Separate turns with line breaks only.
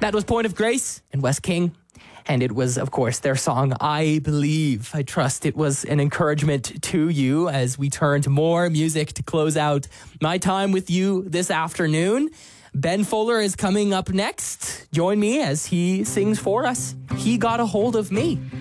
That was Point of Grace and Wes King. And it was, of course, their song, I Believe. I trust it was an encouragement to you as we turn to more music to close out my time with you this afternoon. Ben Fuller is coming up next. Join me as he sings for us, He Got a Hold of Me.